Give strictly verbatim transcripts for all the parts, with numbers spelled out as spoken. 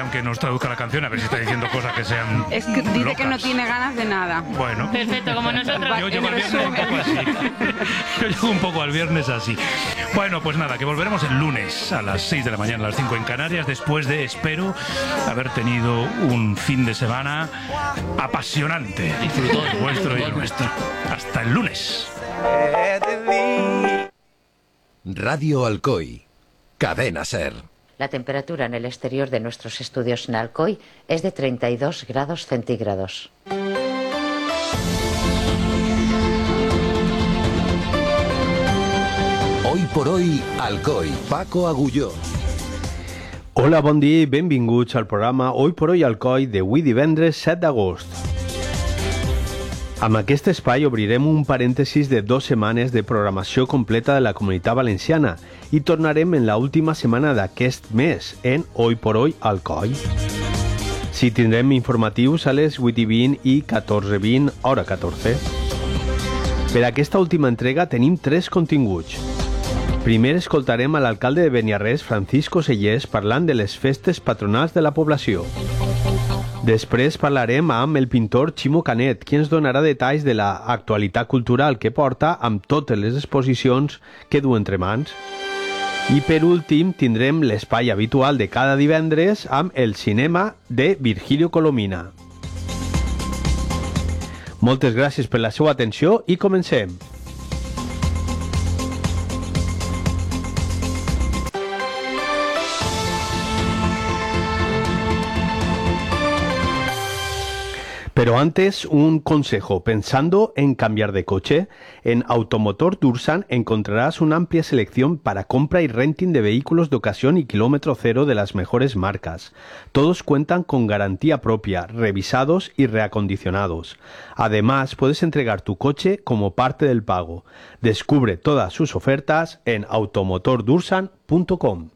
dejan que nos traduzca la canción, a ver si está diciendo cosas que sean Es que dice locas. que no tiene ganas de nada. Bueno. Perfecto, como nosotros. Yo llego al viernes un poco así. Yo llego un poco al viernes así. Bueno, pues nada, que volveremos el lunes a las seis de la mañana, a las cinco en Canarias, después de, espero, haber tenido un fin de semana apasionante. Disfrutón. El vuestro y el nuestro. Hasta el lunes. Radio Alcoy. Cadena SER. La temperatura en el exterior de nuestros estudios en Alcoy es de treinta y dos grados centígrados. Hoy por hoy, Alcoy. Paco Agulló. Hola, bon dia i benvinguts al programa Hoy por Hoy Alcoy d'avui divendres set d'agost. Amb aquest espai obrirem un parèntesis de dues setmanes de programació completa de la Comunitat Valenciana i tornarem en l'última setmana d'aquest mes en Hoy por Hoy Alcoy. Sí, tindrem informatius a les vuit i vint i catorze i vint, hora catorze. Per aquesta última entrega tenim tres continguts. Primer escoltarem a l'alcalde de Beniarrés, Francisco Sellés, parlant de les festes patronals de la població. Després parlarem amb el pintor Ximo Canet, qui ens donarà detalls de l'actualitat cultural que porta amb totes les exposicions que du entre mans. I per últim tindrem l'espai habitual de cada divendres amb el cinema de Virgilio Colomina. Moltes gràcies per la seva atenció i comencem. Pero antes, un consejo. Pensando en cambiar de coche, en Automotor Dursan encontrarás una amplia selección para compra y renting de vehículos de ocasión y kilómetro cero de las mejores marcas. Todos cuentan con garantía propia, revisados y reacondicionados. Además, puedes entregar tu coche como parte del pago. Descubre todas sus ofertas en automotor dursan punto com.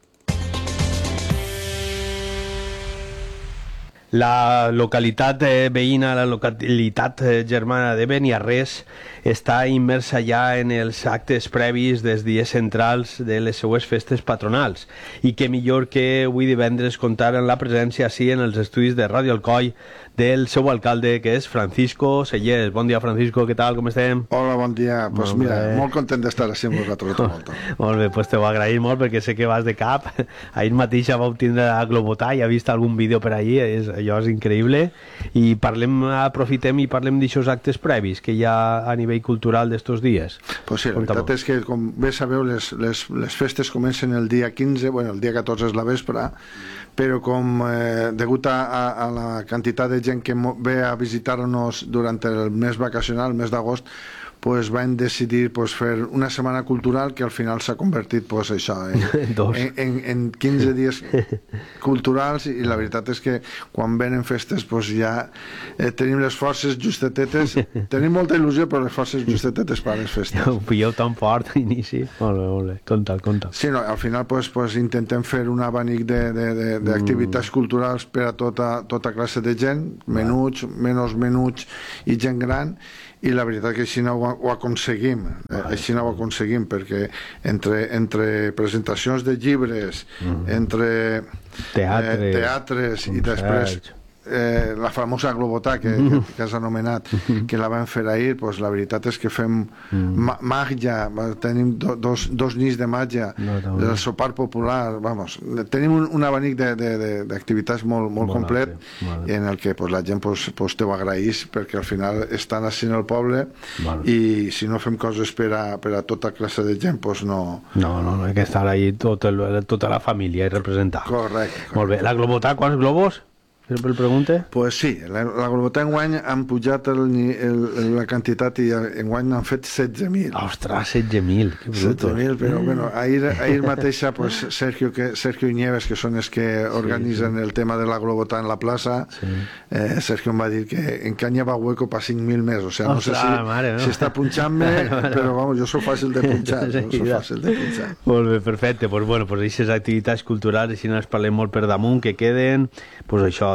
La localitat eh, veïna, la localitat eh, germana de Beniarrés està immersa ja en els actes previs dels dies centrals de les seues festes patronals i que millor que avui divendres comptar amb la presència així en els estudis de Ràdio Alcoy del seu alcalde, que és Francisco Sellés. Bon dia, Francisco, què tal, com estem? Hola, bon dia. Pues molt mira, bé. molt content d'estar així amb vosaltres. Molt, molt bé, pues te ho agraïm molt perquè sé que vas de cap. Ahir mateix ja vau tindre a Globotà i he vist algun vídeo per allí, és, allò és increïble. I parlem, aprofitem i parlem d'aixòs actes previs que hi ha a nivell cultural d'estos dies. Pues sí, la veritat és que, com bé sabeu, les, les, les festes comencen el dia quinze, bueno, el dia catorze és la vespre, però com eh, degut a, a, a la quantitat de gent que ve a visitar-nos durant el mes vacacional, el mes d'agost, pues van decidir pues, fer una setmana cultural que al final s'ha convertit pues, això, en, en, en, en quinze dies culturals, i la veritat és que quan venen festes pues, ja eh, tenim les forces justetetes, tenim molta il·lusió però les forces justetetes per a les festes. Ho pilleu tan fort a inici. Molt bé, molt bé, conta, conta. Sí, no, al final pues, pues, intentem fer un abanic d'activitats mm. culturals per a tota, tota classe de gent, menuts, menys menuts i gent gran, i la veritat que així no ho, ho aconseguim, eh, així no ho aconseguim, perquè entre, entre presentacions de llibres, mm. entre teatres, eh, teatres i després eh, la famosa Globotà que, mm. que, que has anomenat, que la vam fer ahir, pues, la veritat és que fem mm. ma màgia, tenim do, dos, dos nits de màgia, no, no, no. el sopar popular, vamos, tenim un, un abanic d'activitats molt, molt, molt complet, molt en el que pues, la gent pues, pues, te ho agraeix perquè al final estan així en el poble, molt. I si no fem coses per a, per a tota classe de gent, pues no... No, no, no, hay que estar ahí tot el, tota la família i representar. Correcte. correcte. Molt bé, la Globotà, quants globos? Sempre el pregunte? Pues sí, la, la Globotà enguany han pujat el, el, la quantitat i enguany han fet setze mil. Ostres, setze mil. setze mil, però mm. bueno, ahir, ahir mateixa pues, Sergio, que, Sergio i Nieves, que són els que organitzen sí, sí. el tema de la Globotà en la plaça, sí. eh, Sergio em va dir que encanyava hueco per cinc mil més, o sigui, no sé si, mare, no? si està punxant-me, però vamos, jo soc fàcil de punxar, sí, soc fàcil de punxar. Molt bé, perfecte, pues bueno, pues aquestes activitats culturals, així no les parlem molt per damunt, que queden, pues això,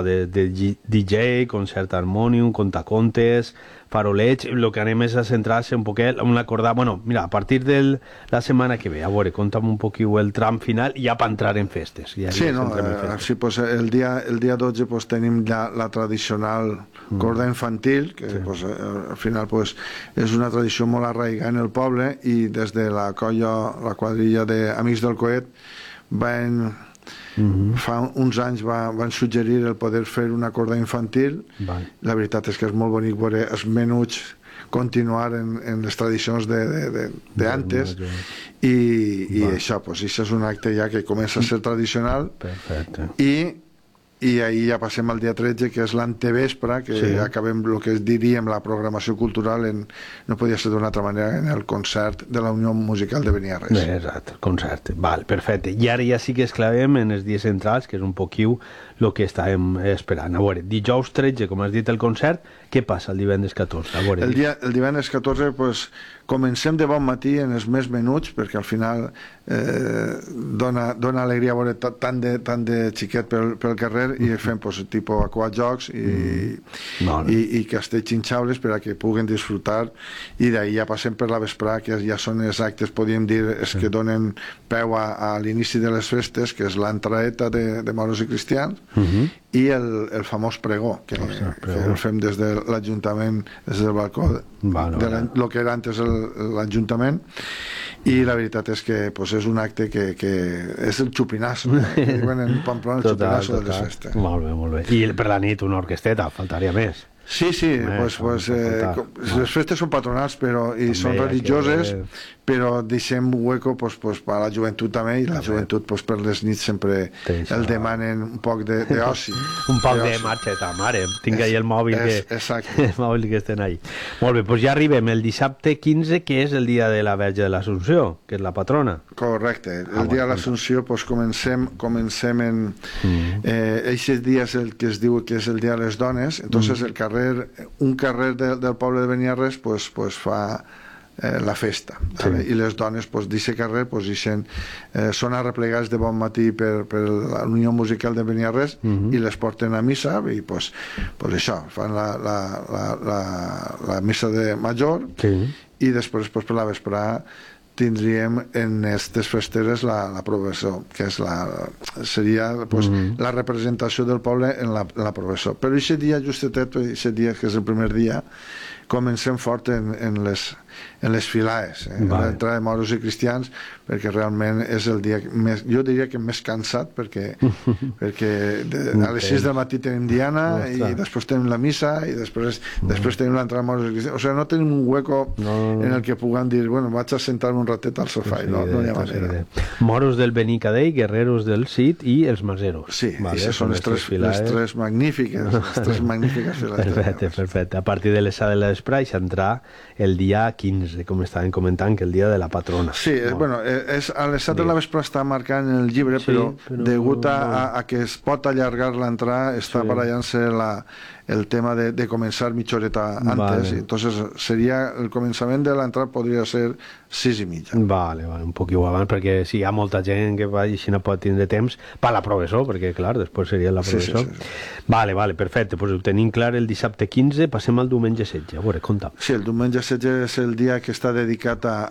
això, de, de D J, concert harmònium, contacontes, faroleig, el que anem és a centrar-se un poquet en l'acordar, bueno, mira, a partir de la setmana que ve, a veure, conta'm un poquiu el tram final ja per entrar en festes. Ja sí, no, eh, sí, pues el dia, el dia dotze pues, tenim ja la tradicional mm. corda infantil, que sí. pues, al final pues, és una tradició molt arraigada en el poble i des de la colla, la quadrilla d'Amics del Coet van... Mm-hmm. fa uns anys va, van suggerir el poder fer una corda infantil. Vale. La veritat és que és molt bonic veure els menuts continuar en, en les tradicions d'antes i, i això, pues, això és un acte ja que comença a ser tradicional. Perfecte. i i ahir ja passem al dia tretze, que és l'antevespre, que sí. acabem el que diríem la programació cultural, en, no podia ser d'una altra manera, en el concert de la Unió Musical de Beniarrés. Exacte, concert, val, perfecte. I ara ja sí que esclavem en els dies centrals, que és un poquiu el que estàvem esperant. A veure, dijous tretze, com has dit, el concert, què passa el divendres catorze? A veure, el, dia, el divendres catorze, pues, comencem de bon matí en els més menuts, perquè al final eh, dona, dona alegria veure tant de, tant de xiquet pel, pel carrer i fem pues, tipus aquajocs i, mm. no, no. i, i castells xinxables per a que puguen disfrutar i d'ahir ja passem per la vesprà, que ja són els actes, podríem dir, els que donen peu a, a l'inici de les festes, que és l'entraeta de, de moros i cristians mm-hmm. i el, el famós pregó, que, o sea, pregó. que el fem des de l'Ajuntament, des del balcó vale, de vale. lo que era antes l'Ajuntament, i la veritat és que pues, és un acte que, que és el xupinazo, eh? que diuen en Pamplona el total, xupinazo total. de les festes. Molt bé, molt bé. I per la nit una orquesteta, faltaria més. Sí, sí, eh, pues, pues, eh, les festes són patronals però, i també, són religioses, que... però deixem hueco pues, pues, per a la joventut també, i la també. joventut pues, per les nits sempre Teixa. el demanen un poc d'oci. un poc de, de marxeta, mare, tinc ahí el mòbil, és, que, el mòbil que estem ahí. Molt bé, doncs ja arribem el dissabte quinze, que és el dia de la Verge de l'Assumpció, que és la patrona. Correcte, el ah, dia de l'Assumpció pues, comencem, comencem en... Mm. Eh, aquest dia és el que es diu que és el dia de les dones, entonces mm. el carrer un carrer de, del poble de Beniarrés pues, pues fa eh, la festa, sí. i les dones pues, d'aquest carrer pues, ixen, eh, són arreplegats de bon matí per, per la Unió Musical de Beniarrés uh-huh. i les porten a missa i pues, pues això, fan la, la, la, la, la missa de major sí. i després pues, per la vesprà tindríem en aquestes festeres la, la professó, que és la, seria pues, mm-hmm. la representació del poble en la, la professó. Però aquest dia, justetet, aquest dia que és el primer dia, comencem fort en, en, les, en les filades, eh? vale. l'entrada de moros i cristians, perquè realment és el dia més, jo diria que més cansat, perquè, perquè de, a les sis del matí tenim Diana, i després tenim la missa, i després, després tenim l'entrada de moros i cristians. O sigui, no tenim un hueco no. en el que puguem dir, bueno, vaig a sentar-me un ratet al sofà, sí, no, no hi ha manera. Moros del Benicadell, guerreros del Cid i els maseros. Sí, vale, i són les tres, les tres magnífiques, les tres magnífiques filades. Perfecte, perfecte. A partir de les set de les i s'entrà el dia quinze, com estàvem comentant, que el dia de la patrona. Sí, no. bueno, és, a les set de la vespre està marcant en el llibre, sí, però, però degut a, a, a que es pot allargar l'entrada, està sí. barallant-se la, el tema de, de començar mitja horeta antes, vale. entonces seria, el començament de l'entrada podria ser sis i mitja. Vale, vale, un poc abans, perquè si hi ha molta gent que va i així no pot tindre temps per la professor, perquè clar, després seria la professor. Sí, sí, sí. Vale, vale, perfecte, doncs ho tenim clar el dissabte quinze, passem al diumenge setze, a veure, compta'm. Sí, el diumenge setze és el dia que està dedicat a,